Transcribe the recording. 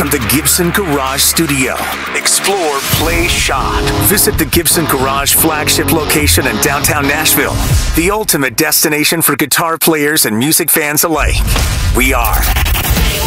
from the Gibson Garage Studio. Explore, play, shop. Visit the Gibson Garage flagship location in downtown Nashville, the ultimate destination for guitar players and music fans alike. We are